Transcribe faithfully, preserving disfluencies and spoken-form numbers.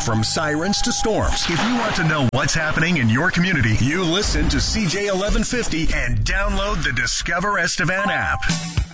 from sirens to storms. If you want to know what's happening in your community, you listen to C J eleven fifty and download the Discover Estevan app.